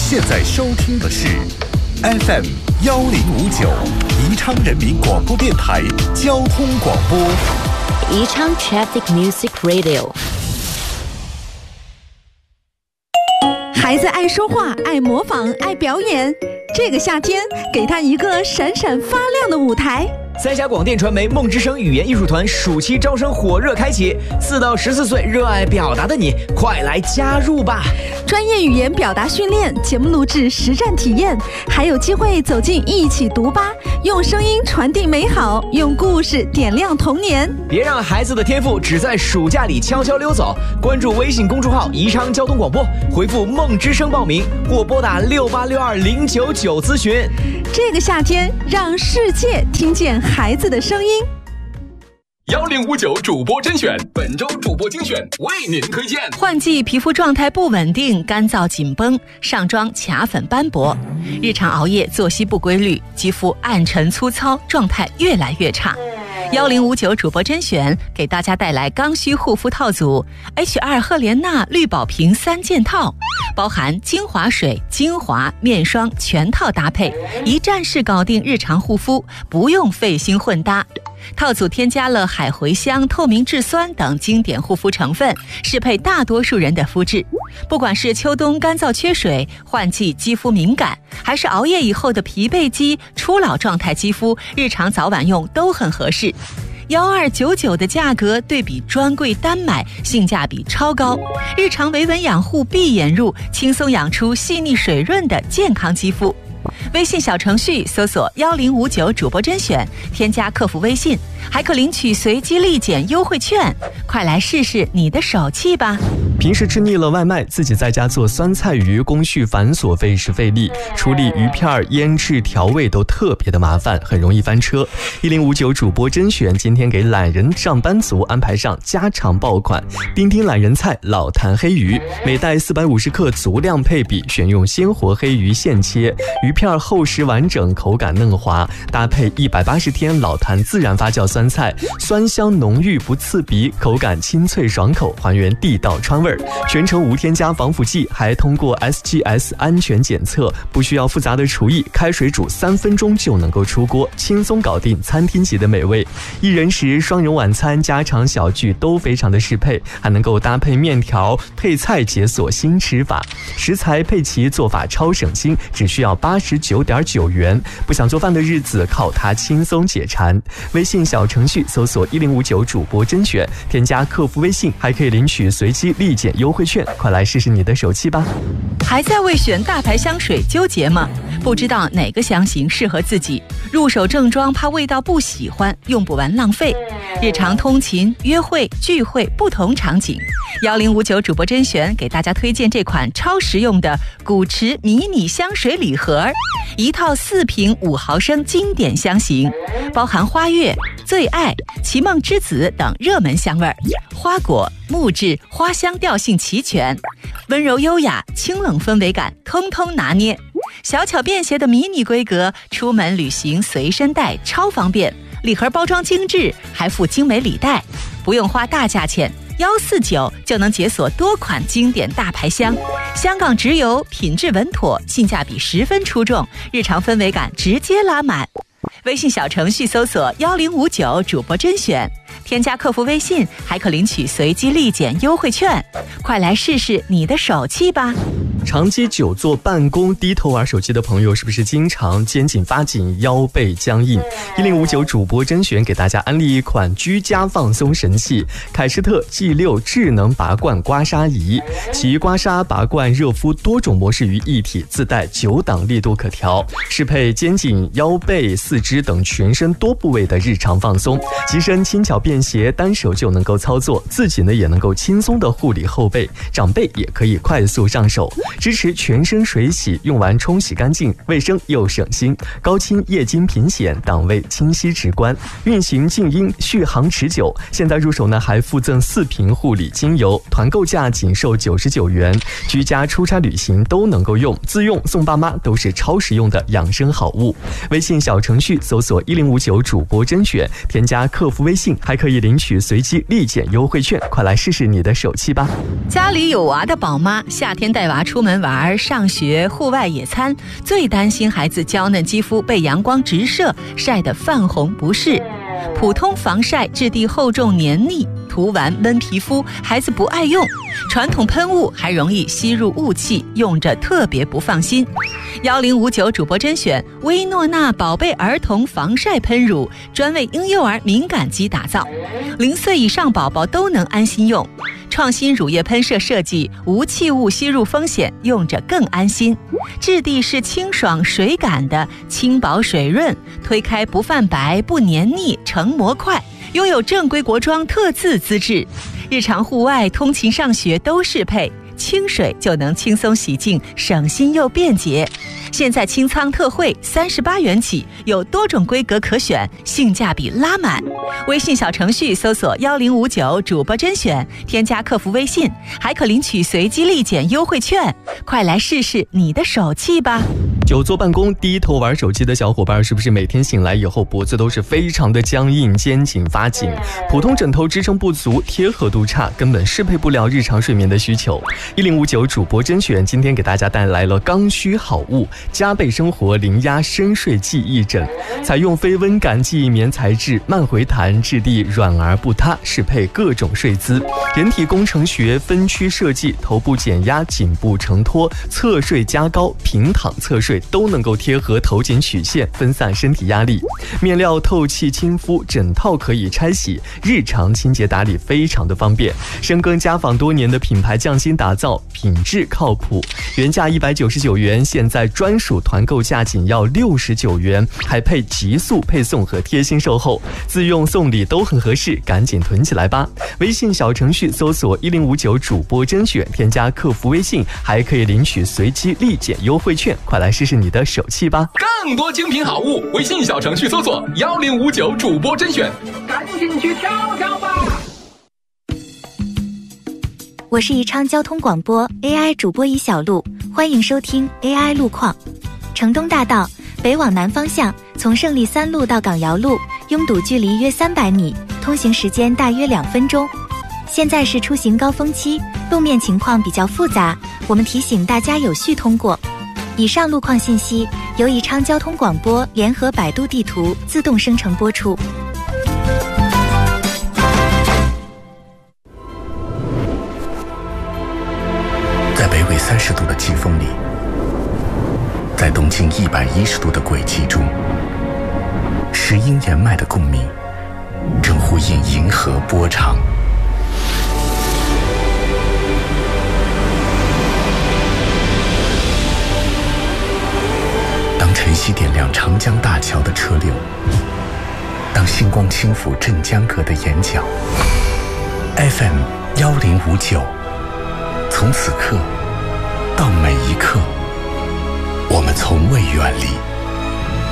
现在收听的是 FM 1059宜昌人民广播电台交通广播， 宜昌 Traffic Music Radio。 孩子爱说话，爱模仿，爱表演。这个夏天，给他一个闪闪发亮的舞台。 三峡广电传媒梦之声语言艺术团暑期招生火热开启，4到14岁热爱表达的你，快来加入吧！ 专业语言表达训练、节目录制、实战体验，还有机会走进一起读吧，用声音传递美好，用故事点亮童年。 别让孩子的天赋只在暑假里悄悄溜走！关注微信公众号宜昌交通广播，回复梦之声报名，或拨打6862099咨询。 这个夏天，让世界听见孩子的声音。 1059主播甄选，本周主播精选为您推荐。 换季皮肤状态不稳定，干燥紧绷，上妆卡粉斑驳，日常熬夜作息不规律，肌肤暗沉粗糙，状态越来越差。1059主播甄选给大家带来刚需护肤套组 H2 赫莲娜绿宝瓶3件套，包含精华水、精华、面霜全套搭配，一站式搞定日常护肤，不用费心混搭。套组添加了海茴香、透明质酸等经典护肤成分，适配大多数人的肤质。不管是秋冬干燥缺水、换季肌肤敏感，还是熬夜以后的疲惫肌、初老状态肌肤，日常早晚用都很合适。1299的价格对比专柜单买，性价比超高，日常维稳养护闭眼入，轻松养出细腻水润的健康肌肤。微信小程序搜索1059主播甄选，添加客服微信，还可领取随机立减优惠券，快来试试你的手气吧！ 平时吃腻了外卖，自己在家做酸菜鱼，工序繁琐，费时费力，处理鱼片、腌制、调味都特别的麻烦，很容易翻车。1059主播甄选今天给懒人上班族安排上家常爆款丁丁懒人菜老坛黑鱼，每袋450克足量配比，选用鲜活黑鱼现切，鱼片厚实完整，口感嫩滑，搭配180天老坛自然发酵酸菜，酸香浓郁不刺鼻，口感清脆爽口，还原地道川味，全程无添加防腐剂，还通过 SGS 安全检测，不需要复杂的厨艺，开水煮3分钟就能够出锅，轻松搞定餐厅级的美味。一人食、双人晚餐、家常小聚都非常的适配，还能够搭配面条配菜，解锁新吃法。食材配齐，做法超省心，只需要89.9元，不想做饭的日子靠它轻松解馋。微信小程序搜索1059主播甄选，添加客服微信，还可以领取随机立减优惠券，快来试试你的手气吧！ 还在为选大牌香水纠结吗？不知道哪个香型适合自己，入手正装怕味道不喜欢，用不完浪费。日常通勤、约会、聚会不同场景，1059主播甄选给大家推荐这款超实用的古驰迷你香水礼盒，一套4瓶5毫升经典香型，包含花月、最爱、奇梦之子等热门香味，花果、木质、花香调性齐全，温柔优雅、清冷氛围感通通拿捏。小巧便携的迷你规格，出门旅行随身带超方便。礼盒包装精致，还附精美礼袋，不用花大价钱，149就能解锁多款经典大牌香。香港直邮，品质稳妥，性价比10分出众，日常氛围感直接拉满。微信小程序搜索1059主播甄选，添加客服微信，还可领取随机立减优惠券，快来试试你的手气吧！ 长期久坐办公、低头玩手机的朋友，是不是经常肩颈发紧、腰背僵硬？1059主播甄选给大家安利一款居家放松神器——凯诗特 G6 智能拔罐刮痧仪，其刮痧、拔罐、热敷多种模式于一体，自带9档力度可调，适配肩颈、腰背、四肢等全身多部位的日常放松，机身轻巧便携，单手就能够操作，自己呢也能够轻松的护理后背，长辈也可以快速上手。支持全身水洗，用完冲洗干净，卫生又省心，高清液晶屏显，档位清晰直观，运行静音，续航持久。现在入手呢还附赠4瓶护理精油，团购价仅售99元，居家出差旅行都能够用，自用送爸妈都是超实用的养生好物。微信小程序搜索1059主播甄选，添加客服微信，还可以以领取随机立减优惠券，快来试试你的手气吧。 家里有娃的宝妈，夏天带娃出门玩、上学、户外野餐，最担心孩子娇嫩肌肤被阳光直射晒得泛红不适。普通防晒质地厚重黏腻，涂完闷皮肤，孩子不爱用。传统喷雾还容易吸入雾气，用着特别不放心。1059主播甄选薇诺娜宝贝儿童防晒喷乳，专为婴幼儿敏感肌打造，0岁以上宝宝都能安心用。创新乳液喷射设计，无气雾吸入风险，用着更安心。质地是清爽水感的，轻薄水润，推开不泛白不黏腻，成膜快，拥有正规国装特字资质，日常户外通勤上学都适配，清水就能轻松洗净，省心又便捷。现在清仓特惠38元起，有多种规格可选，性价比拉满。微信小程序搜索1059主播甄选，添加客服微信，还可领取随机立减优惠券，快来试试你的手气吧。 久坐办公低头玩手机的小伙伴，是不是每天醒来以后脖子都是非常的僵硬，肩颈发紧，普通枕头支撑不足，贴合度差，根本适配不了日常睡眠的需求。1059主播甄选今天给大家带来了刚需好物，加倍生活零压深睡记忆枕，采用非温感记忆棉材质，慢回弹，质地软而不塌，适配各种睡姿。人体工程学分区设计，头部减压，颈部承托，侧睡加高，平躺侧睡都能够贴合头颈曲线，分散身体压力。面料透气亲肤，枕套可以拆洗，日常清洁打理非常的方便。深耕家纺多年的品牌匠心打造，品质靠谱。原价199元，现在专属团购价仅要69元，还配极速配送和贴心售后，自用送礼都很合适，赶紧囤起来吧。微信小程序搜索1059主播甄选，添加客服微信，还可以领取随机立减优惠券，快来试试你的手气吧。 更多精品好物，微信小程序搜索1059主播甄选，赶紧去挑挑吧。 我是宜昌交通广播 AI 主播宜小璐，欢迎收听 AI 路况。城东大道北往南方向，从胜利3路到港瑶路，拥堵距离约300米，通行时间大约2分钟。现在是出行高峰期，路面情况比较复杂，我们提醒大家有序通过。以上路况信息由宜昌交通广播联合百度地图自动生成播出。 在北纬30度的季风里，在东经110度的轨迹中，石英岩脉的共鸣正呼应银河波长。当晨曦点亮长江大桥的车流，当星光轻抚镇江阁的眼角， FM 1059，从此刻到每一刻，我们从未远离。